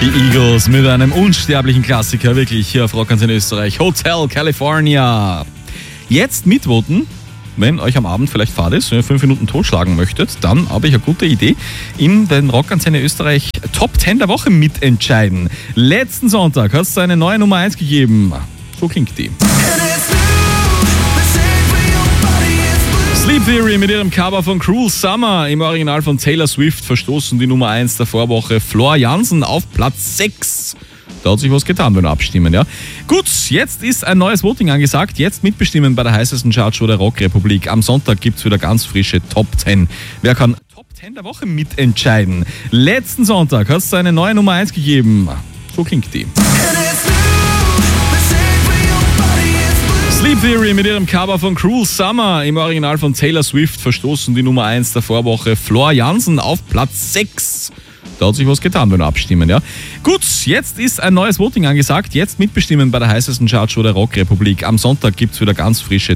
Die Eagles mit einem unsterblichen Klassiker, wirklich hier auf Rockantenne Österreich. Hotel California. Jetzt mitvoten, wenn euch am Abend vielleicht fad ist, wenn ihr 5 Minuten totschlagen möchtet, dann habe ich eine gute Idee. In den Rockantenne Österreich Top 10 der Woche mitentscheiden. Letzten Sonntag hat es eine neue Nummer 1 gegeben. So klingt die. Sleep Theory mit ihrem Cover von Cruel Summer im Original von Taylor Swift verstoßen die Nummer 1 der Vorwoche Floor Jansen auf Platz 6. Da hat sich was getan beim Abstimmen, ja. Gut, jetzt ist ein neues Voting angesagt. Jetzt mitbestimmen bei der heißesten Chartshow der Rockrepublik. Am Sonntag gibt es wieder ganz frische Top 10. Wer kann Top 10 der Woche mitentscheiden? Letzten Sonntag hat es eine neue Nummer 1 gegeben. So klingt die. Sleep Theory mit ihrem Cover von Cruel Summer im Original von Taylor Swift verstoßen die Nummer 1 der Vorwoche Floor Jansen auf Platz 6. Da hat sich was getan beim Abstimmen, ja. Gut, jetzt ist ein neues Voting angesagt. Jetzt mitbestimmen bei der heißesten Chartshow der Rockrepublik. Am Sonntag gibt es wieder ganz frische